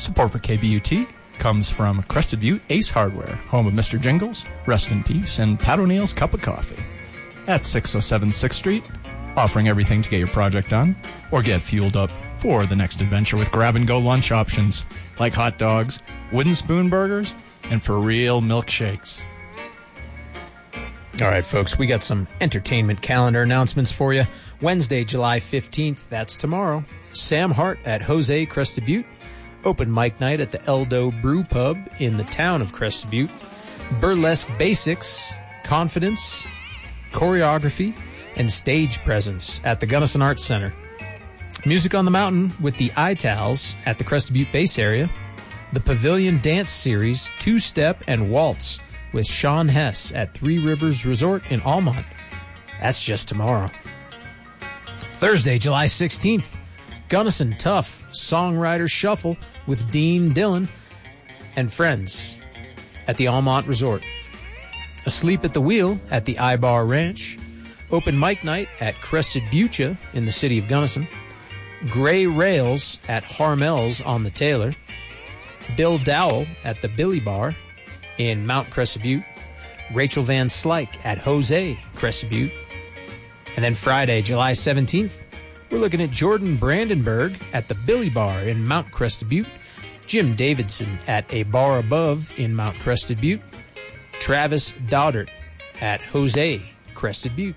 Support for KBUT comes from Crested Butte Ace Hardware, home of Mr. Jingles, Rest in Peace, and Pat O'Neill's Cup of Coffee. At 607 6th Street, offering everything to get your project done, or get fueled up for the next adventure with grab-and-go lunch options like hot dogs, wooden spoon burgers, and for real milkshakes. All right, folks, we got some entertainment calendar announcements for you. Wednesday, July 15th, that's tomorrow. Sam Hart at Jose Crested Butte. Open mic night at the Eldo Brew Pub in the town of Crested Butte. Burlesque basics, confidence, choreography, and stage presence at the Gunnison Arts Center. Music on the Mountain with the Itals at the Crested Butte base area. The Pavilion Dance Series, Two-Step and Waltz with Sean Hess at Three Rivers Resort in Almont. That's just tomorrow. Thursday, July 16th, Gunnison Tough Songwriter Shuffle with Dean Dillon and friends at the Almont Resort. Asleep at the Wheel at the Ibar Ranch. Open mic night at Crested Butte in the city of Gunnison. Gray Rails at Harmel's on the Taylor. Bill Dowell at the Billy Bar in Mount Crested Butte. Rachel Van Slyke at Jose Crested Butte. And then Friday, July 17th, we're looking at Jordan Brandenburg at the Billy Bar in Mount Crested Butte. Jim Davidson at A Bar Above in Mount Crested Butte. Travis Doddart at Jose Crested Butte.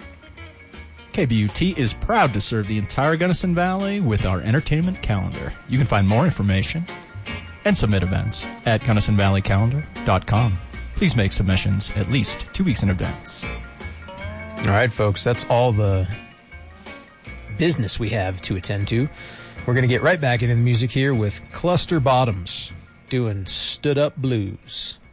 KBUT is proud to serve the entire Gunnison Valley with our entertainment calendar. You can find more information and submit events at GunnisonValleyCalendar.com. Please make submissions at least 2 weeks in advance. All right, folks, that's all the business we have to attend to. We're going to get right back into the music here with Cluster Bottoms doing Stood Up Blues.